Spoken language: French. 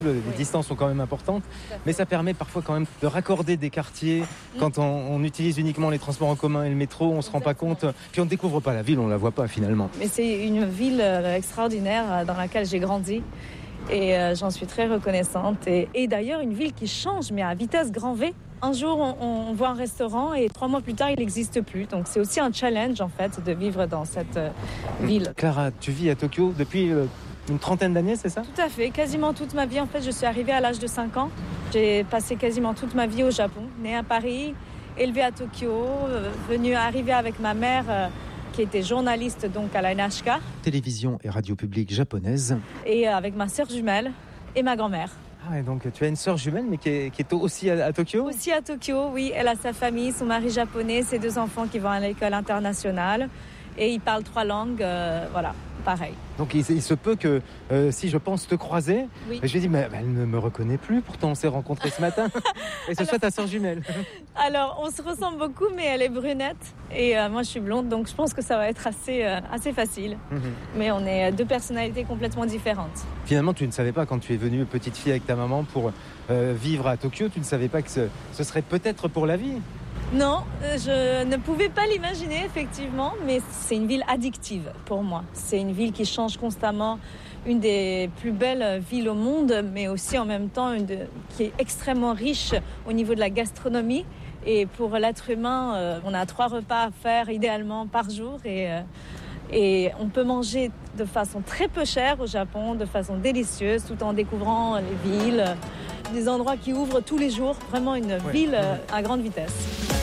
Les distances sont quand même importantes, mais ça permet parfois quand même de raccorder des quartiers. Quand on utilise uniquement les transports en commun et le métro, on ne se rend pas compte. Puis on ne découvre pas la ville, on ne la voit pas finalement. Mais c'est une ville extraordinaire dans laquelle j'ai grandi et j'en suis très reconnaissante. Et d'ailleurs une ville qui change, mais à vitesse grand V. Un jour, on voit un restaurant et 3 mois plus tard, il n'existe plus. Donc c'est aussi un challenge en fait de vivre dans cette ville. Clara, tu vis à Tokyo depuis une trentaine d'années, c'est ça ? Tout à fait, quasiment toute ma vie. En fait, je suis arrivée à l'âge de 5 ans. J'ai passé quasiment toute ma vie au Japon, née à Paris, élevée à Tokyo, arrivée avec ma mère qui était journaliste donc à la NHK. Télévision et radio publique japonaise. Et avec ma sœur jumelle et ma grand-mère. Ah, et donc tu as une sœur jumelle, mais qui est aussi à Tokyo ? Aussi à Tokyo, oui. Elle a sa famille, son mari japonais, ses 2 enfants qui vont à l'école internationale. Et ils parlent 3 langues, voilà, pareil. Donc il se peut que si je pense te croiser, oui. Je lui dis mais elle ne me reconnaît plus, pourtant on s'est rencontrés ce matin. Et ce soit ta sœur jumelle. Alors on se ressemble beaucoup, mais elle est brunette et moi je suis blonde, donc je pense que ça va être assez facile. Mais on est 2 personnalités complètement différentes. Finalement tu ne savais pas quand tu es venue petite fille avec ta maman pour vivre à Tokyo, tu ne savais pas que ce serait peut-être pour la vie ? Non, je ne pouvais pas l'imaginer effectivement, mais c'est une ville addictive pour moi. C'est une ville qui change constamment, une des plus belles villes au monde, mais aussi en même temps qui est extrêmement riche au niveau de la gastronomie. Et pour l'être humain, on a 3 repas à faire idéalement par jour et on peut manger de façon très peu chère au Japon, de façon délicieuse, tout en découvrant les villes, des endroits qui ouvrent tous les jours. Vraiment une ville à grande vitesse.